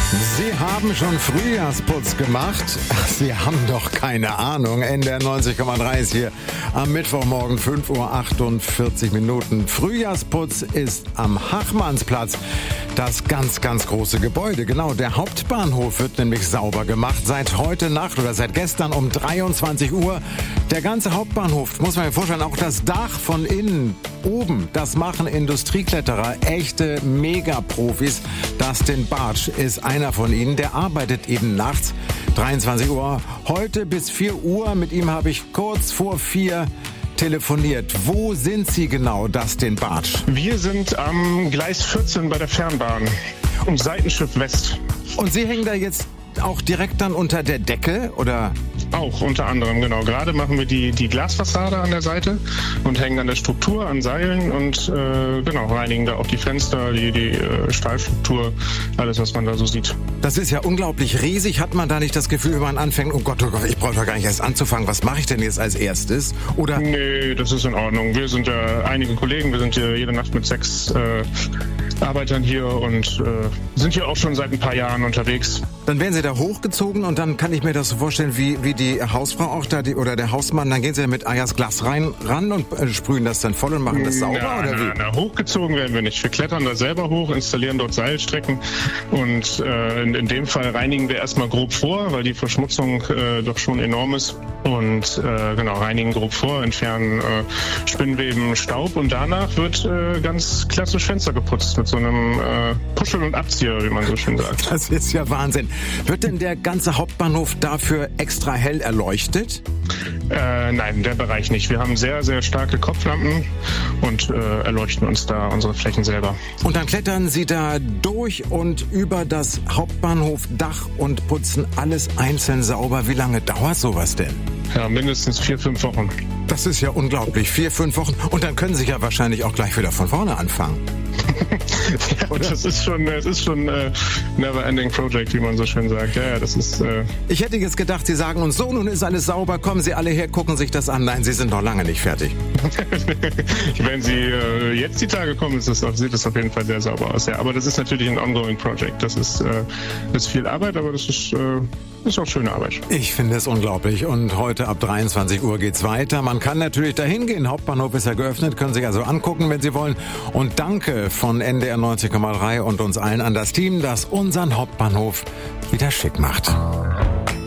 Sie haben schon Frühjahrsputz gemacht? Sie haben doch keine Ahnung. NDR 90,3 ist hier am Mittwochmorgen 5:48 Uhr. Frühjahrsputz ist am Hachmannsplatz. Das ganz große Gebäude. Genau, der Hauptbahnhof wird nämlich sauber gemacht. Seit heute Nacht oder seit gestern um 23 Uhr. Der ganze Hauptbahnhof, muss man sich vorstellen, auch das Dach von innen, oben, das machen Industriekletterer, echte Megaprofis. Dustin Bartsch ist einer von ihnen, der arbeitet eben nachts, 23 Uhr, heute bis 4 Uhr. Mit ihm habe ich kurz vor 4 telefoniert. Wo sind Sie genau, Dustin Bartsch? Wir sind am Gleis 14 bei der Fernbahn, im Seitenschiff West. Und Sie hängen da jetzt auch direkt dann unter der Decke, oder? Auch, unter anderem, genau. Gerade machen wir die Glasfassade an der Seite und hängen an der Struktur, an Seilen und reinigen da auch die Fenster, die Stahlstruktur, alles, was man da so sieht. Das ist ja unglaublich riesig. Hat man da nicht das Gefühl, wenn man anfängt, oh Gott, ich brauche doch gar nicht erst anzufangen, was mache ich denn jetzt als erstes? Oder? Nee, das ist in Ordnung. Wir sind ja einige Kollegen, wir sind hier jede Nacht mit 6 Arbeitern hier und sind hier auch schon seit ein paar Jahren unterwegs. Dann werden Sie da hochgezogen und dann kann ich mir das so vorstellen, wie die Hausfrau auch da, oder der Hausmann, dann gehen Sie da mit Eiersglas ran und sprühen das dann voll und machen das sauber, oder wie? Na, hochgezogen werden wir nicht. Wir klettern da selber hoch, installieren dort Seilstrecken und in dem Fall reinigen wir erstmal grob vor, weil die Verschmutzung doch schon enorm ist. Und reinigen grob vor, entfernen Spinnweben, Staub und danach wird ganz klassisch Fenster geputzt mit so einem Puschel- und Abzieher, wie man so schön sagt. Das ist ja Wahnsinn. Wird denn der ganze Hauptbahnhof dafür extra hell erleuchtet? Nein, der Bereich nicht. Wir haben sehr, sehr starke Kopflampen und erleuchten uns da unsere Flächen selber. Und dann klettern Sie da durch und über das Hauptbahnhofdach und putzen alles einzeln sauber. Wie lange dauert sowas denn? Ja, mindestens 4-5 Wochen. Das ist ja unglaublich. 4-5 Wochen. Und dann können Sie ja wahrscheinlich auch gleich wieder von vorne anfangen. Ja, das ist schon never-ending project, wie man so schön sagt. Ja, das ist. Ich hätte jetzt gedacht, Sie sagen uns so, nun ist alles sauber, kommen Sie alle her, gucken sich das an. Nein, Sie sind noch lange nicht fertig. Wenn Sie jetzt die Tage kommen, sieht das auf jeden Fall sehr sauber aus. Ja, aber das ist natürlich ein ongoing project. Das ist viel Arbeit, aber das ist auch schöne Arbeit. Ich finde es unglaublich. Und heute ab 23 Uhr geht's weiter. Man kann natürlich dahin gehen. Hauptbahnhof ist ja geöffnet, können sich also angucken, wenn Sie wollen. Und danke von NDR 90,3 und uns allen an das Team, das unseren Hauptbahnhof wieder schick macht.